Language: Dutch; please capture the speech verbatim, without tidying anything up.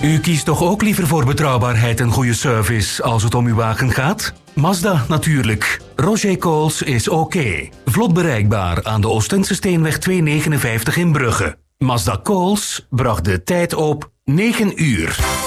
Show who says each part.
Speaker 1: U kiest toch ook liever voor betrouwbaarheid en goede service als het om uw wagen gaat? Mazda natuurlijk. Roger Coles is oké. Vlot bereikbaar aan de Oostense Steenweg tweehonderdnegenenvijftig in Brugge. Mazda Coles bracht de tijd op negen uur.